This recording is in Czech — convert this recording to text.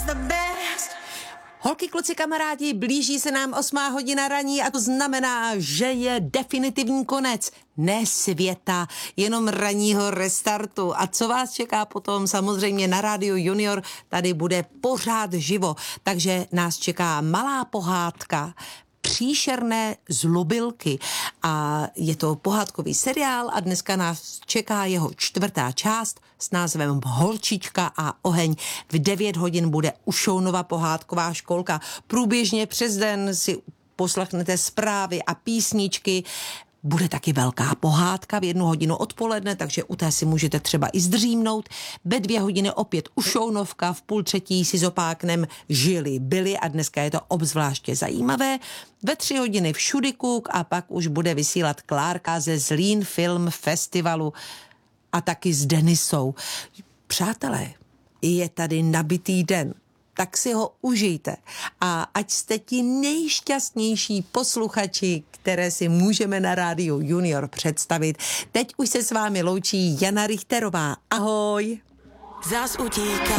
Holky, kluci, kamarádi, blíží se nám 8 hodina raní a to znamená, že je definitivní konec. Ne světa, jenom ranního restartu. A co vás čeká potom? Samozřejmě na Rádiu Junior tady bude pořád živo. Takže nás čeká malá pohádka Příšerné zlobilky. A je to pohádkový seriál a dneska nás čeká jeho 4. část s názvem Holčička a oheň. V 9 hodin bude u Šounova pohádková školka. Průběžně přes den si poslechnete zprávy a písničky. Bude taky velká pohádka v 1 hodinu odpoledne, takže u té si můžete třeba i zdřímnout. Ve 2 hodiny opět u Šounovka, v 2:30 si zopáknem Žili byli a dneska je to obzvláště zajímavé. Ve 3 hodiny Všudy Kuk a pak už bude vysílat Klárka ze Zlín Film Festivalu a taky s Denisou. Přátelé, je tady nabitý den. Tak si ho užijte. A ať jste ti nejšťastnější posluchači, které si můžeme na Rádiu Junior představit. Teď už se s vámi loučí Jana Richterová. Ahoj! Zas utíká